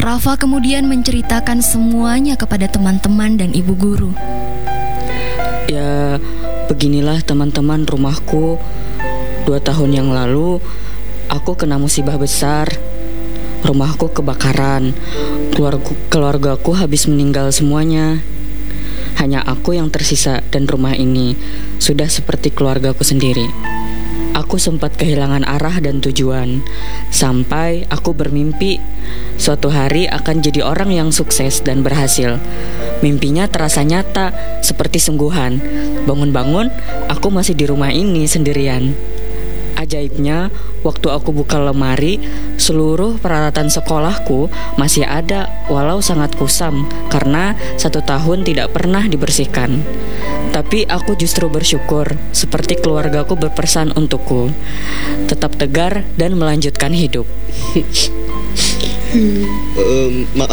Rafa kemudian menceritakan semuanya kepada teman-teman dan ibu guru. Ya, beginilah teman-teman rumahku. 2 tahun yang lalu, aku kena musibah besar. Rumahku kebakaran. Keluargaku habis meninggal semuanya. Hanya aku yang tersisa dan rumah ini sudah seperti keluargaku sendiri. Aku sempat kehilangan arah dan tujuan. Sampai aku bermimpi suatu hari akan jadi orang yang sukses dan berhasil. Mimpinya terasa nyata seperti sungguhan. Bangun-bangun, aku masih di rumah ini sendirian. Ajaibnya, waktu aku buka lemari, seluruh peralatan sekolahku masih ada walau sangat kusam karena 1 tahun tidak pernah dibersihkan. Tapi aku justru bersyukur, seperti keluargaku berpesan untukku, tetap tegar dan melanjutkan hidup.